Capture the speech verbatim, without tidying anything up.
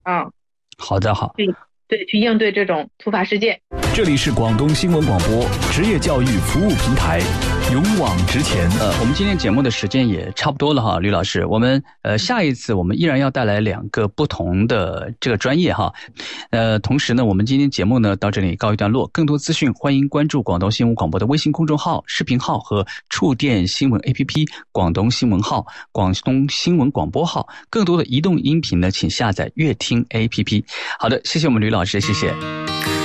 嗯， 好的，好。 去对去应对这种突发事件。 这里是广东新闻广播职业教育服务平台，勇往直前。 呃，我们今天节目的时间也差不多了哈，吕老师，我们呃下一次我们依然要带来两个不同的这个专业哈，呃，同时呢，我们今天节目呢到这里告一段落，更多资讯欢迎关注广东新闻广播的微信公众号、视频号和触电新闻 A P P 广东新闻号、广东新闻广播号，更多的移动音频呢，请下载乐听 A P P。好的，谢谢我们吕老师，谢谢。